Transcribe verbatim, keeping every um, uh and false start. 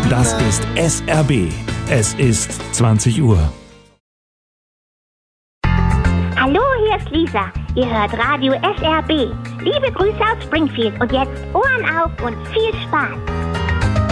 Das ist S R B. Es ist zwanzig Uhr. Hallo, hier ist Lisa. Ihr hört Radio S R B. Liebe Grüße aus Springfield und jetzt Ohren auf und viel Spaß.